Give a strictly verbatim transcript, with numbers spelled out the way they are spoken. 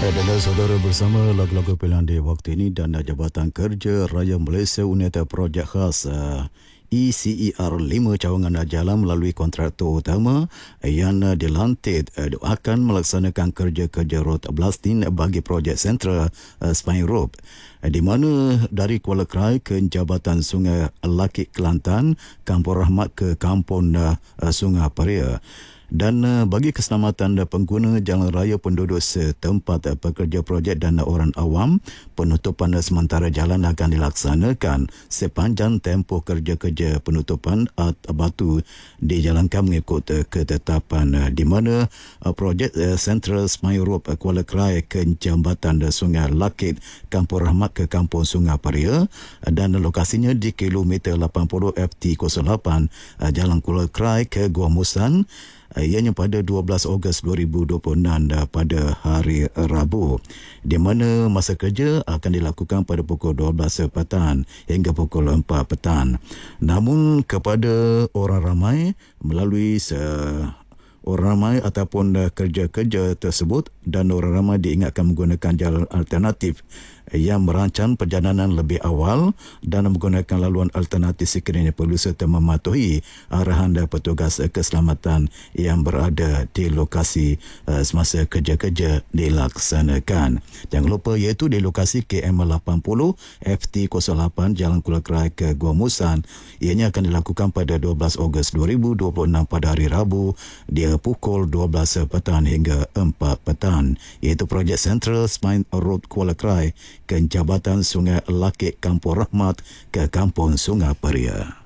Dan saudara bersama lagu-lagu pilihan di waktu ini dan Jabatan Kerja Raya Malaysia Unit Projek Khas uh, E C E R lima cawangan jalan melalui kontraktor utama yang uh, dilantik uh, akan melaksanakan kerja-kerja rot blasting bagi projek sentra uh, Spine Road uh, di mana dari Kuala Krai ke Jabatan Sungai Lakik Kelantan, Kampung Rahmat ke Kampung uh, Sungai Paria. Dan uh, bagi keselamatan uh, pengguna jalan raya, penduduk setempat, uh, pekerja projek dan uh, orang awam, penutupan uh, sementara jalan akan dilaksanakan sepanjang tempoh kerja-kerja penutupan at batu dijalankan mengikut uh, ketetapan uh, di mana uh, projek uh, Central Spine Road uh, Kuala Krai ke Jambatan uh, Sungai Lakit, Kampung Rahmat ke Kampung Sungai Paria, uh, dan uh, lokasinya di kilometer lapan puluh F T kosong lapan uh, Jalan Kuala Krai ke Gua Musan, ianya pada dua belas Ogos dua ribu dua puluh enam pada hari Rabu, di mana masa kerja akan dilakukan pada pukul dua belas petang hingga pukul empat petang. Namun kepada orang ramai melalui se orang ramai ataupun kerja-kerja tersebut, dan orang ramai diingatkan menggunakan jalan alternatif yang merancang perjalanan lebih awal dan menggunakan laluan alternatif sekiranya perlu serta mematuhi arahan dan petugas keselamatan yang berada di lokasi uh, semasa kerja-kerja dilaksanakan. Jangan lupa iaitu di lokasi K M lapan puluh F T kosong lapan Jalan Kuala Krai ke Gua Musan. Ianya akan dilakukan pada dua belas Ogos dua ribu dua puluh enam pada hari Rabu di pukul dua belas petang hingga empat petang, iaitu projek Central Spine Road Kuala Krai ke Jabatan Sungai Lakik, Kampung Rahmat ke Kampung Sungai Paria.